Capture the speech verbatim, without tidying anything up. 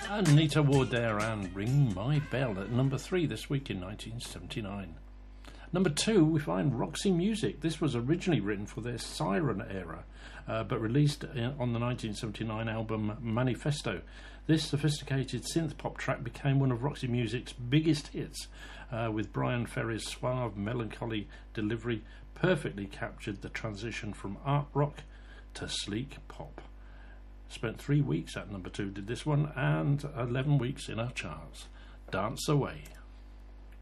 Anita Ward there and Ring My Bell at number three this week in nineteen seventy-nine. Number two, we find Roxy Music. This was originally written for their Siren era, uh, but released in, on the nineteen seventy-nine album Manifesto. This sophisticated synth-pop track became one of Roxy Music's biggest hits, uh, with Brian Ferry's suave, melancholy delivery perfectly captured the transition from art rock to sleek pop. Spent three weeks at number two, did this one, and eleven weeks in our charts. Dance Away.